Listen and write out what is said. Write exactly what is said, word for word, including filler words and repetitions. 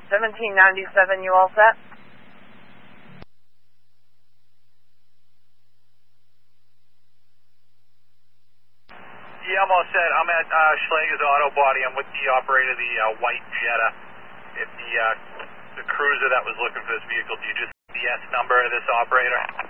seventeen ninety-seven, you all set? Yeah, I'm all set. I'm at uh, Schlager's Auto Body. I'm with the operator of the uh, white Jetta. If the uh, the cruiser that was looking for this vehicle, do you just have the S number of this operator?